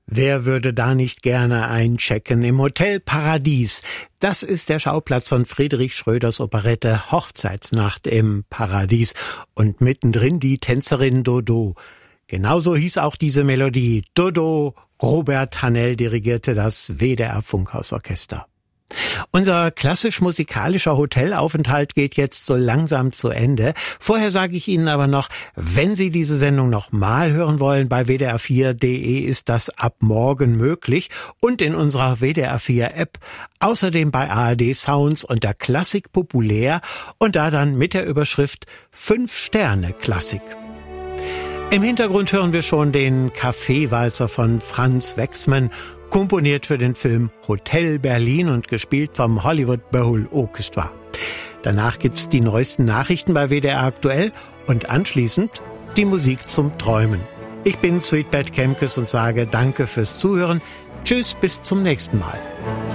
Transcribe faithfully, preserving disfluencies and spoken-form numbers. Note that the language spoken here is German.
Wer würde da nicht gerne einchecken im Hotel Paradies? Das ist der Schauplatz von Friedrich Schröders Operette Hochzeitsnacht im Paradies. Und mittendrin die Tänzerin Dodo. Genauso hieß auch diese Melodie. Dodo. Robert Hannell dirigierte das W D R Funkhausorchester. Unser klassisch-musikalischer Hotelaufenthalt geht jetzt so langsam zu Ende. Vorher sage ich Ihnen aber noch, wenn Sie diese Sendung noch mal hören wollen, bei w d r vier punkt d e ist das ab morgen möglich und in unserer W D R vier App, außerdem bei A R D Sounds und der Klassik populär und da dann mit der Überschrift fünf Sterne Klassik. Im Hintergrund hören wir schon den Kaffeewalzer von Franz Wexman, komponiert für den Film Hotel Berlin und gespielt vom Hollywood Bowl Orchestra. Danach gibt's die neuesten Nachrichten bei W D R aktuell und anschließend die Musik zum Träumen. Ich bin Sweetbat Kemkes und sage Danke fürs Zuhören. Tschüss, bis zum nächsten Mal.